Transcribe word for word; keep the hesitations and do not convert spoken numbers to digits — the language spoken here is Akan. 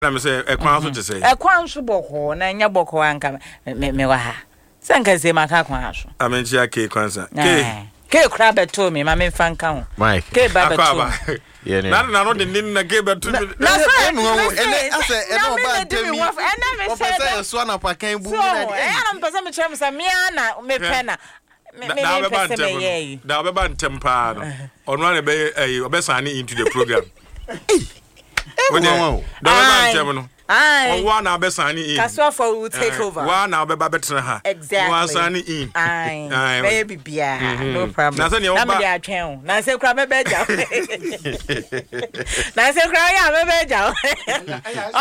na me say e kwan so te say e kwan so boko na nya boko anka me me wa ha sanka ze maka kwan so amenchi ake kwansa ke ke kra beto me ma me fanka ho ke ba beto yeah na na no de nin na ke beto na so no ene ase e no ba temi o pese so na pa kan bu na e ana mpese me chem sa me ana me pena me me pese me ye da be ban tempa no ono na be eh obesane into the program when you da be ban tem no Aye. One now be signing in. Kaswa will take uh, over. One now be better ha. Exactly. One signing in. Aye. Aye. Baby bia. Mm-hmm. No problem. Na say you ba. Na me dia twen. Na say kra me be ja. Na say kra ya me be ja.